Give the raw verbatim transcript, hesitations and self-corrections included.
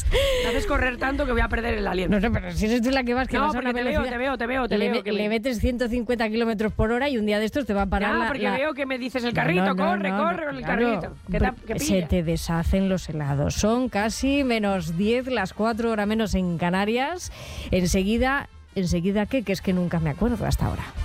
Me haces correr tanto que voy a perder el aliento. No, no, pero si eres tú la que vas, que No, vas a una porque te velocidad... veo, te veo, te veo, te le, veo. me- le metes ciento cincuenta kilómetros por hora y un día de estos te va a parar Ya, la... porque la- veo que me dices el carrito, No, no, corre, no, corre no, con el claro. carrito. Que, te, que Se pilla. te deshacen los helados. Son casi menos diez, las cuatro horas menos en Canarias. Enseguida, ¿enseguida qué? Que es que nunca me acuerdo hasta ahora.